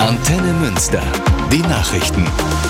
Antenne Münster. Die Nachrichten.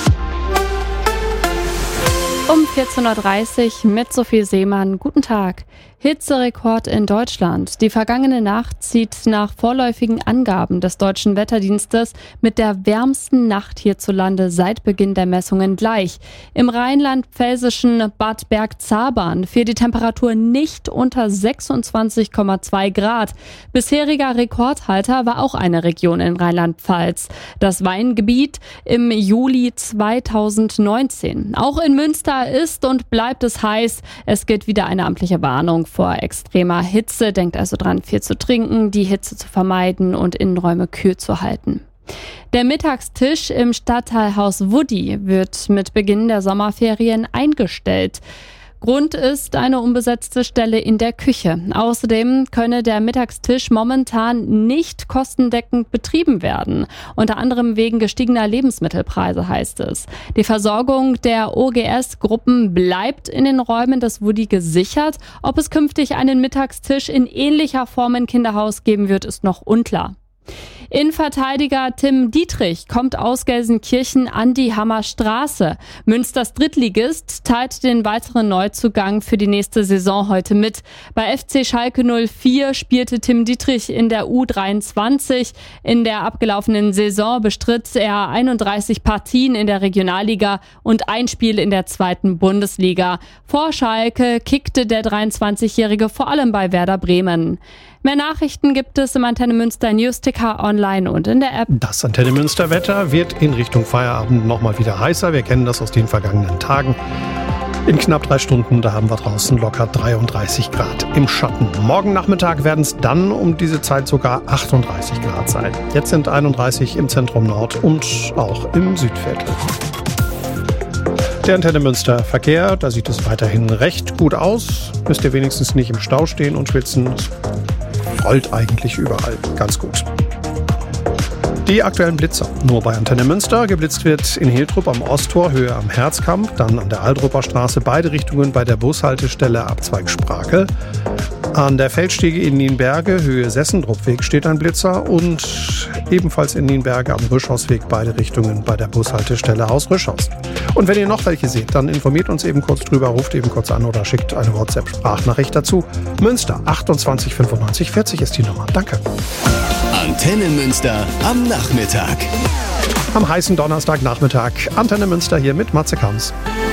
Um 14.30 Uhr mit Sophie Seemann. Guten Tag. Hitzerekord in Deutschland. Die vergangene Nacht zieht nach vorläufigen Angaben des Deutschen Wetterdienstes mit der wärmsten Nacht hierzulande seit Beginn der Messungen gleich. Im rheinland-pfälzischen Bad Bergzabern fiel die Temperatur nicht unter 26,2 Grad. Bisheriger Rekordhalter war auch eine Region in Rheinland-Pfalz, das Weingebiet im Juli 2019. Auch in Münster ist und bleibt es heiß. Es gilt wieder eine amtliche Warnung vor extremer Hitze. Denkt also dran, viel zu trinken, die Hitze zu vermeiden und Innenräume kühl zu halten. Der Mittagstisch im Stadtteilhaus Wuddy wird mit Beginn der Sommerferien eingestellt. Grund ist eine unbesetzte Stelle in der Küche. Außerdem könne der Mittagstisch momentan nicht kostendeckend betrieben werden. Unter anderem wegen gestiegener Lebensmittelpreise, heißt es. Die Versorgung der OGS-Gruppen bleibt in den Räumen des Wuddy gesichert. Ob es künftig einen Mittagstisch in ähnlicher Form im Kinderhaus geben wird, ist noch unklar. Innenverteidiger Tim Dietrich kommt aus Gelsenkirchen an die Hammerstraße. Münsters Drittligist teilt den weiteren Neuzugang für die nächste Saison heute mit. Bei FC Schalke 04 spielte Tim Dietrich in der U23. In der abgelaufenen Saison bestritt er 31 Partien in der Regionalliga und ein Spiel in der 2. Bundesliga. Vor Schalke kickte der 23-Jährige vor allem bei Werder Bremen. Mehr Nachrichten gibt es im Antenne Münster Newsticker online und in der App. Das Antenne Münster Wetter wird in Richtung Feierabend nochmal wieder heißer. Wir kennen das aus den vergangenen Tagen. In knapp 3 Stunden, da haben wir draußen locker 33 Grad im Schatten. Morgen Nachmittag werden es dann um diese Zeit sogar 38 Grad sein. Jetzt sind 31 im Zentrum Nord und auch im Südviertel. Der Antenne Münster Verkehr, da sieht es weiterhin recht gut aus. Müsst ihr wenigstens nicht im Stau stehen und schwitzen. Es rollt eigentlich überall ganz gut. Die aktuellen Blitzer. Nur bei Antenne Münster. Geblitzt wird in Hiltrup am Osttor, Höhe am Herzkamp, dann an der Altrupper Straße, beide Richtungen bei der Bushaltestelle Abzweig Sprakel. An der Feldstege in Nienberge, Höhe Sessendruppweg, steht ein Blitzer und ebenfalls in Nienberge am Rüschhausweg, beide Richtungen bei der Bushaltestelle Haus Rüschhaus. Und wenn ihr noch welche seht, dann informiert uns eben kurz drüber, ruft eben kurz an oder schickt eine WhatsApp-Sprachnachricht dazu. Münster 28 95 40 ist die Nummer. Danke. Antenne Münster am Nachmittag. Am heißen Donnerstagnachmittag Antenne Münster hier mit Matze Kams.